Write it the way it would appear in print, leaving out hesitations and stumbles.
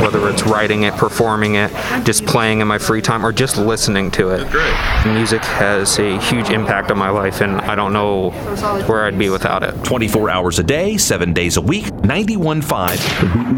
whether it's writing it, performing it, just playing in my free time, or just listening to it. Music has a huge impact on my life, and I don't know where I'd be without it. 24 hours a day, 7 days a week, 91.5